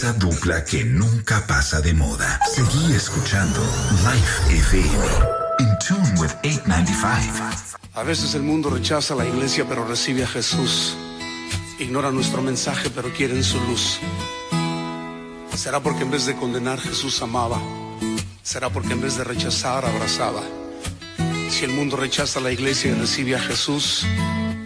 esa dupla que nunca pasa de moda. Seguí escuchando Life FM. In tune with 895. A veces el mundo rechaza a la iglesia, pero recibe a Jesús. Ignora nuestro mensaje, pero quieren su luz. ¿Será porque en vez de condenar, Jesús amaba? ¿Será porque en vez de rechazar, abrazaba? Si el mundo rechaza a la iglesia y recibe a Jesús,